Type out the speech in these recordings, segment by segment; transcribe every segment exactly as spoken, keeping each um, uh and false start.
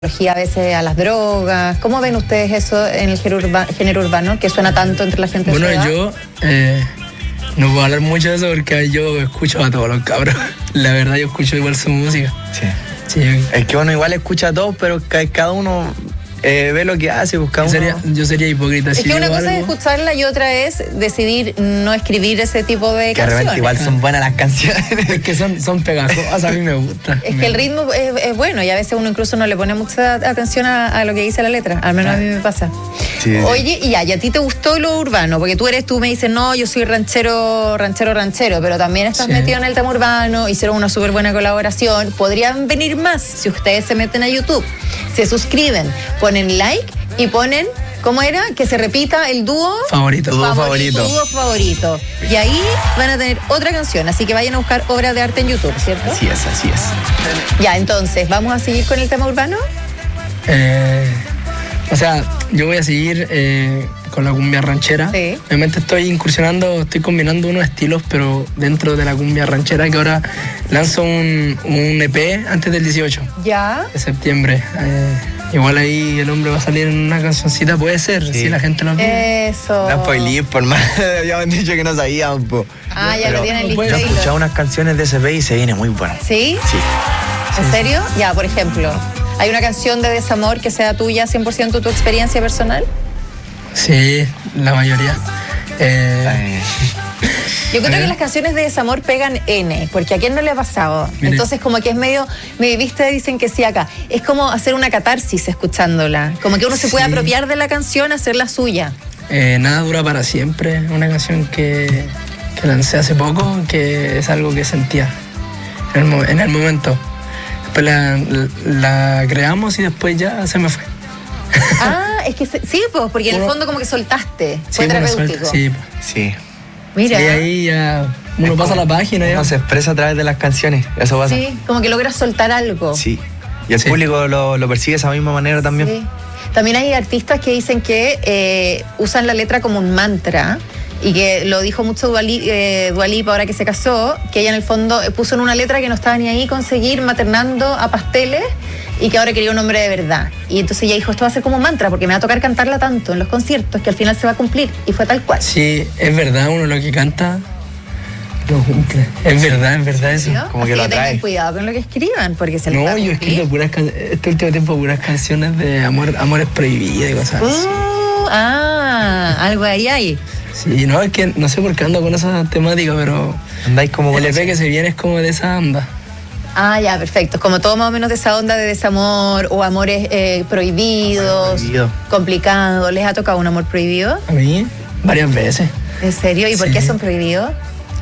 A veces a las drogas. ¿Cómo ven ustedes eso en el género, urba, género urbano, que suena tanto entre la gente? Bueno, de su edad? yo eh, no puedo hablar mucho de eso porque yo escucho a todos los cabros. La verdad, yo escucho igual su música. Sí. Sí. Es que bueno, igual escucha a todos, pero cada uno eh, ve lo que hace, busca Yo uno. sería, yo sería hipócrita. Es si que una digo cosa es algo. escucharla y otra es decidir no escribir ese tipo de Que de repente canciones. igual son buenas las canciones. Es que son, son pegajosas, a mí me gusta. Es Me que el gusta. ritmo es, es bueno y a veces uno incluso no le pone mucha atención a, a lo que dice la letra. Al menos a mí me pasa. Sí, sí. Oye, y ya, ¿y a ti te gustó lo urbano? Porque tú eres, tú me dices, no, yo soy ranchero, ranchero, ranchero, pero también estás Sí. metido en el tema urbano, hicieron una súper buena colaboración. Podrían venir más si ustedes se meten a YouTube, se suscriben, ponen like y ponen, ¿cómo era? Que se repita el dúo Favorito. Dúo favorito. Dúo favorito. Y ahí van a tener otra canción, así que vayan a buscar obras de arte en YouTube, ¿cierto? Así es, así es. Ya, entonces, ¿vamos a seguir con el tema urbano? Eh, o sea, yo voy a seguir eh, con la cumbia ranchera. Sí. Obviamente estoy incursionando, estoy combinando unos estilos, pero dentro de la cumbia ranchera, que ahora lanzo un, un E P antes del dieciocho Ya. de septiembre. Eh, igual ahí el hombre va a salir en una cancioncita, puede ser, Sí. si la gente lo pide. Eso. No spoilé, por más habían dicho que no sabíamos. Po. Ah, ya Pero lo tienen no listo. puede- Yo he ahí. escuchado unas canciones de ese P y se viene muy bueno. ¿Sí? Sí. ¿En serio? Ya, por ejemplo, ¿hay una canción de desamor que sea tuya, cien por ciento tu experiencia personal? Sí, la mayoría. Eh, Eh, Yo creo A que ver. las canciones de desamor pegan N, porque a quién no le ha pasado. Mire. Entonces, como que es medio, me viste, dicen que sí acá. Es como hacer una catarsis escuchándola. Como que uno se puede Sí. apropiar de la canción, hacerla suya. eh, Nada dura para siempre, una canción que, que lancé hace poco, que es algo que sentía en el, mo- en el momento. Después la, la creamos y después ya se me fue. Ah, es que se- sí, pues, porque en el Uno- fondo como que soltaste. Fue Sí, bueno, terapéutico. suelta, sí. sí. Mira. Y ahí ya uno Es pasa como- la página ya. Uno se expresa a través de las canciones. Eso pasa. Sí, como que logras soltar algo. Sí. Y el Sí. público lo, lo percibe de esa misma manera también. Sí. También hay artistas que dicen que eh, usan la letra como un mantra y que lo dijo mucho Dua Li- eh, Dua Lipa ahora que se casó, que ella en el fondo eh, puso en una letra que no estaba ni ahí con seguir maternando a pasteles y que ahora quería un hombre de verdad. Y entonces ella dijo, esto va a ser como un mantra porque me va a tocar cantarla tanto en los conciertos que al final se va a cumplir. Y fue tal cual. Sí, es verdad, uno lo que canta lo cumple. Es verdad, es verdad eso. ¿No? Como que Así lo que tengan atrae. cuidado con lo que escriban porque se les va No, a yo he cumplir. escrito puras can- este último tiempo puras canciones de amor, amores prohibidos y cosas así. Uh, ah, algo ahí hay. Sí, no, es que no sé por qué ando con esa temática, pero Andáis como el con E P que se viene es como de esa onda. Ah, ya, perfecto. Como todo más o menos de esa onda de desamor o amores eh, prohibidos, Amor prohibido. complicados. ¿Les ha tocado un amor prohibido? A mí, varias veces. ¿En serio? ¿Y por Sí. qué son prohibidos?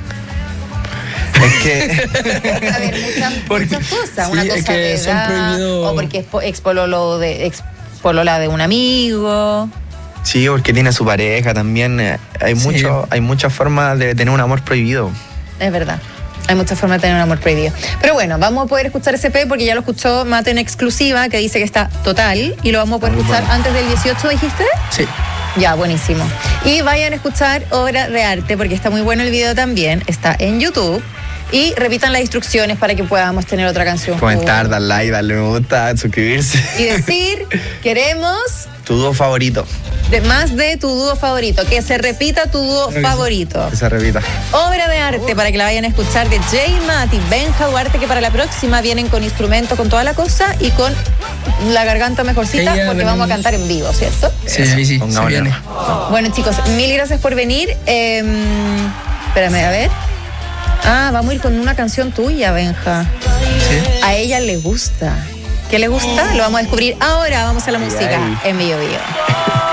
Es que A ver, muchas, Porque- muchas cosas. sí, Una es cosa que de son edad, prohibidos- o porque es po- expololo de, expolola de un amigo. sí, porque tiene su pareja también. eh, Hay, Sí. mucho, hay muchas formas de tener un amor prohibido. Es verdad. Hay muchas formas de tener un amor prohibido. Pero bueno, vamos a poder escuchar ese P porque ya lo escuchó Mate en exclusiva, que dice que está total. Y lo vamos a poder Muy escuchar bueno. antes del dieciocho, ¿dijiste? Sí. Ya, buenísimo. Y vayan a escuchar Obra de Arte porque está muy bueno el video también. Está en YouTube. Y repitan las instrucciones para que podamos tener otra canción. Comentar, juntos. dar like, darle me gusta, suscribirse. Y decir, queremos Tu dúo favorito. de más de tu dúo favorito. Que se repita tu dúo Claro que sí. favorito. Que se repita. Obra de arte para que la vayan a escuchar de Jay Mati, Benja Duarte, que para la próxima vienen con instrumento, con toda la cosa y con la garganta mejorcita Ella porque ven- vamos a cantar en vivo, ¿cierto? Sí, Eso, ahí sí, se pongámosle. viene. Bueno, chicos, mil gracias por venir. Eh, espérame, a ver. Ah, vamos a ir con una canción tuya, Benja. Sí. A ella le gusta. ¿Qué le gusta? Lo vamos a descubrir ahora. Vamos a la música ay. en Bio Bio.